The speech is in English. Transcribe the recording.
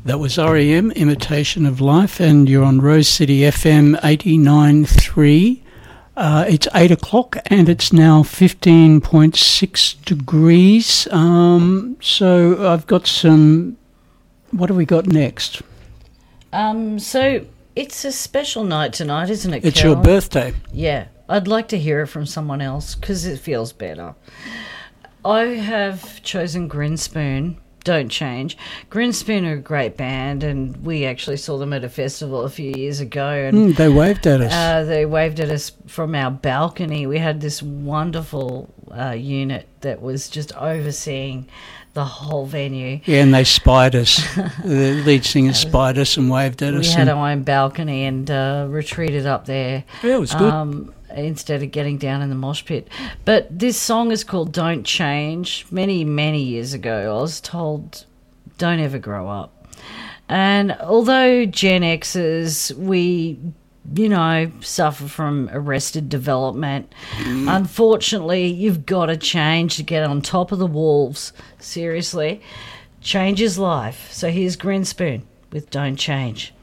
That was REM, Imitation of Life, and you're on Rose City FM 89.3. It's 8 o'clock and it's now 15.6 degrees. So I've got some... What do we got next? So it's a special night tonight, isn't it, It's Carol? your birthday. Yeah. I'd like to hear it from someone else because it feels better. I have chosen Grinspoon. Don't Change. Grinspoon are a great band, and we actually saw them at a festival a few years ago. And They waved at us. they waved at us from our balcony. We had this wonderful unit that was just overseeing the whole venue. Yeah, and they spied us. The lead singer spied us and waved at us. We had our own balcony and retreated up there. Yeah, it was good. Instead of getting down in the mosh pit. But this song is called Don't Change. Many, many years ago, I was told, don't ever grow up. And although Gen Xers, we, suffer from arrested development, unfortunately, you've got to change to get on top of the wolves. Seriously. Change is life. So here's Grinspoon with Don't Change.